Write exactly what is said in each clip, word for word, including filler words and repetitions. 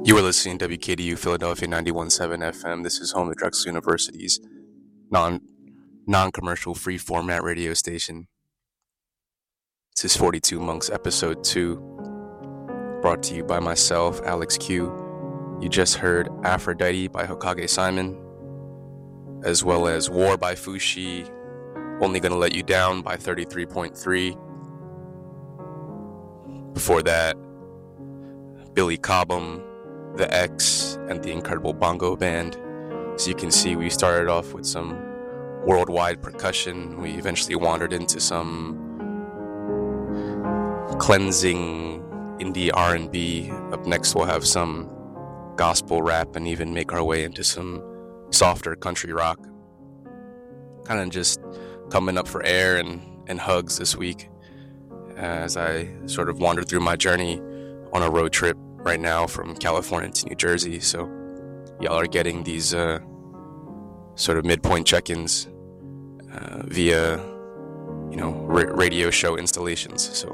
You are listening to W K D U Philadelphia ninety-one point seven F M. This is home to Drexel University's non, non-commercial free format radio station. This is forty-two Monks, episode two, brought to you by myself, Alex Q. You just heard Aphrodite by Hokage Simon, as well as War by Fushi, Only Gonna Let You Down by thirty-three point three. Before that, Billy Cobham, The X, and the Incredible Bongo Band. So you can see we started off with some worldwide percussion. We eventually wandered into some cleansing indie R and B. Up next we'll have some gospel rap and even make our way into some softer country rock. Kind of just coming up for air and, and hugs this week as I sort of wandered through my journey on a road trip right now from California to New Jersey. So y'all are getting these uh, sort of midpoint check-ins uh, via, you know, ra- radio show installations. So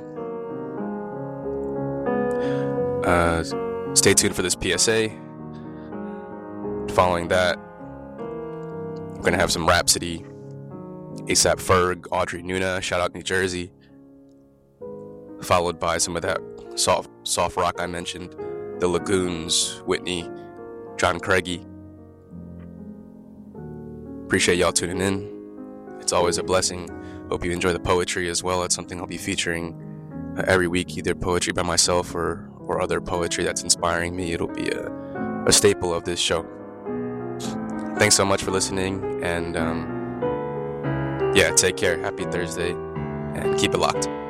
uh, stay tuned for this P S A. Following that, we're going to have some Rhapsody, ASAP Ferg, Audrey Nuna, shout out New Jersey, followed by some of that soft soft rock I mentioned, The Lagoons, Whitney, John Craigie. Appreciate y'all tuning in. It's always a blessing. Hope you enjoy the poetry as well. It's something I'll be featuring uh, every week, either poetry by myself or, or other poetry that's inspiring me. It'll be a, a staple of this show. Thanks so much for listening, and um, yeah, take care. Happy Thursday, and keep it locked.